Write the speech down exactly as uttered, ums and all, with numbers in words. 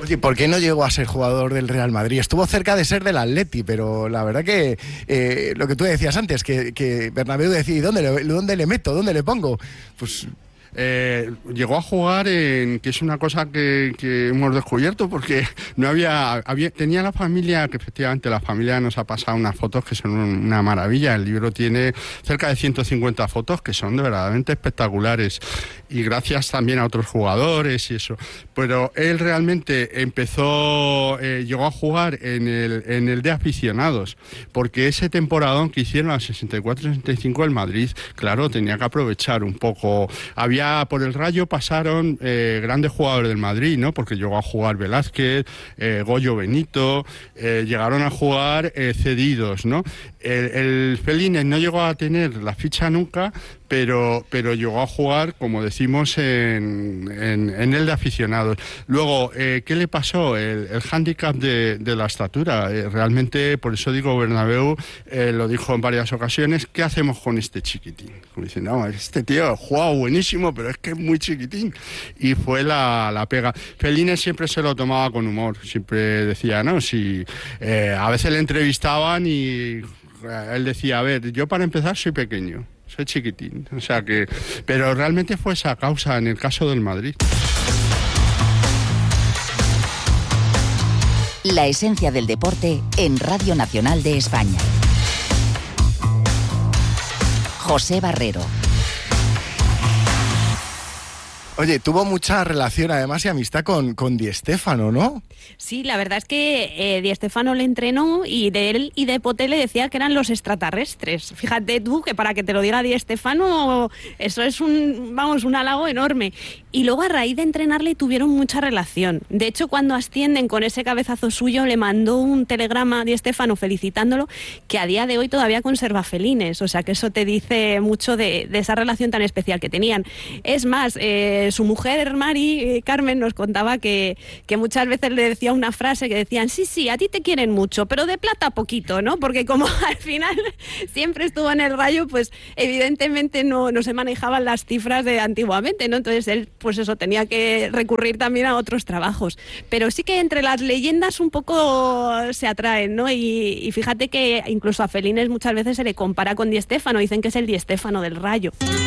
Oye, ¿por qué no llegó a ser jugador del Real Madrid? Estuvo cerca de ser del Atleti, pero la verdad que eh, lo que tú decías antes, que, que Bernabéu decía, ¿y dónde le, dónde le meto? ¿Dónde le pongo? Pues... Eh, llegó a jugar en, que es una cosa que, que hemos descubierto, porque no había, había, tenía la familia, que efectivamente la familia nos ha pasado unas fotos que son una maravilla. El libro tiene cerca de ciento cincuenta fotos que son de verdaderamente espectaculares, y gracias también a otros jugadores y eso. Pero él realmente empezó, eh, llegó a jugar en el, en el de aficionados, porque ese temporadón que hicieron al sesenta y cuatro sesenta y cinco el Madrid, claro, tenía que aprovechar un poco. Había por el Rayo pasaron eh, grandes jugadores del Madrid, ¿no? Porque llegó a jugar Velázquez, eh, Goyo Benito, eh, llegaron a jugar eh, cedidos, ¿no? El, el Felines no llegó a tener la ficha nunca, pero pero llegó a jugar, como decimos, en, en, en el de aficionados. Luego, eh, ¿qué le pasó? El, el hándicap de, de la estatura. Eh, realmente, por eso digo, Bernabéu eh, lo dijo en varias ocasiones, ¿qué hacemos con este chiquitín? Como dicen, no, este tío juega buenísimo, pero es que es muy chiquitín. Y fue la, la pega. Felines siempre se lo tomaba con humor, siempre decía, ¿no? Si eh, a veces le entrevistaban y él decía, a ver, yo para empezar soy pequeño, soy chiquitín, o sea que, pero realmente fue esa causa en el caso del Madrid. La esencia del deporte en Radio Nacional de España. José Barrero. Oye, tuvo mucha relación además y amistad con, con Di Stéfano, ¿no? Sí, la verdad es que eh, Di Stéfano le entrenó y de él y de Poté le decía que eran los extraterrestres. Fíjate tú que para que te lo diga Di Stéfano, eso es un, vamos, un halago enorme. Y luego a raíz de entrenarle tuvieron mucha relación. De hecho, cuando ascienden con ese cabezazo suyo, le mandó un telegrama a Di Stéfano felicitándolo, que a día de hoy todavía conserva Felines. O sea que eso te dice mucho de, de esa relación tan especial que tenían. Es más, eh, su mujer, Mari, eh, Carmen, nos contaba que, que muchas veces le decía una frase que decían, sí, sí, a ti te quieren mucho, pero de plata poquito, ¿no? Porque como al final siempre estuvo en el Rayo, pues evidentemente no, no se manejaban las cifras de antiguamente, ¿no? Entonces él, pues eso, tenía que recurrir también a otros trabajos. Pero sí que entre las leyendas un poco se atraen, ¿no? Y, y fíjate que incluso a Felines muchas veces se le compara con Di Stéfano, dicen que es el Di Stéfano del Rayo.